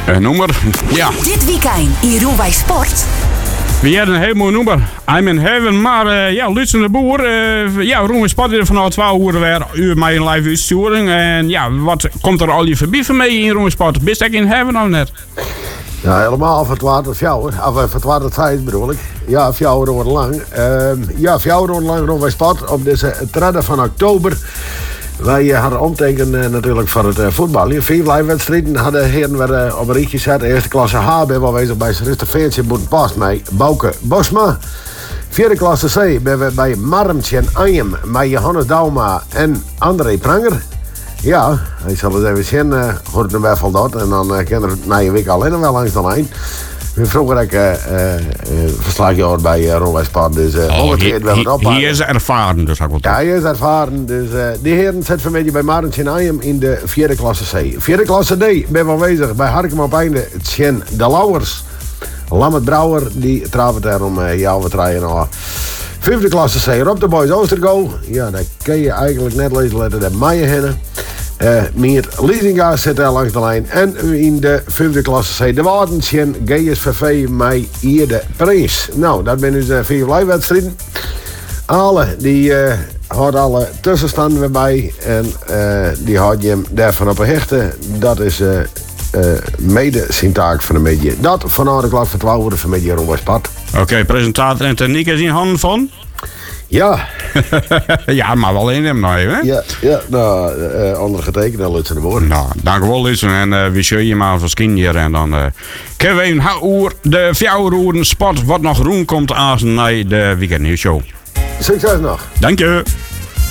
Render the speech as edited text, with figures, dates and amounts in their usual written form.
Noemer, ja. Dit weekend in Roerwijk Sport. We hebben een heel mooi nummer. I'm in heaven, maar Lutsen de Boer. Roerwijk Sport is vanaf 12 uur weer met een live uitsturing. En ja, wat komt er al je voorbij van mee in Roerwijk Sport? Bist ik in heaven of net? Ja, helemaal van 12 tot 4. Of van 12 tot 5 bedoel ik. Ja, 4 uur lang. 4 uur lang Roerwijk Sport op deze 3 van oktober. Wij hadden omtekenen natuurlijk voor het voetbal. 4 live-wedstrijden hadden heren weer op een rietje gezet. Eerste klasse H ben we bezig bij Ruster Veertje Boetenpast met Bouke Bosma. 4e klasse C ben we bij Marmtje en Anjem met Johannes Dauma en André Pranger. Ja, hij zal het even zien hoe het er wel valt. En dan kan er na een week alleen nog wel langs de lijn. Vroeger heb ik verslagje bij Roerwijk Sport. Dus hier is ervaren, dus ik wel. Ja, hij is ervaren. Dus die heren zitten vanmiddag bij Marentje en Ayem in de 4e klasse C. 4e klasse D ben we aanwezig bij Harkem op Einde. Tjen de Lauwers. Lammet Brouwer, die traven daar om we draaien al. 5e klasse C, Rob de Boys Oostergo. Ja, daar kun je eigenlijk net lezen dat de Meijen hennen. Meer Leasinga zit daar langs de lijn. En in de 5e klasse C de Waardentje GSVV met Ierde Prins. Nou, dat zijn dus 4 live-wedstrijden. Alle, die houdt alle tussenstanden weer bij. En die houdt je hem daarvan op een hechte. Dat is mede zijn taak van de media. Dat vanavond de klok voor 12 uur van media Roerwijk Sport. Oké, presentator en techniek is in handen van? Ja. Ja, maar wel in hem nog even. Ja, nou, andere getekend dan Lutsen de Boer. Nou, dankjewel Lutsen en we zullen je maar verschijnen hier. En dan kunnen we even de 4 uur sport wat nog roem komt aan naar de weekendnieuwsshow. Succes nog. Dank je.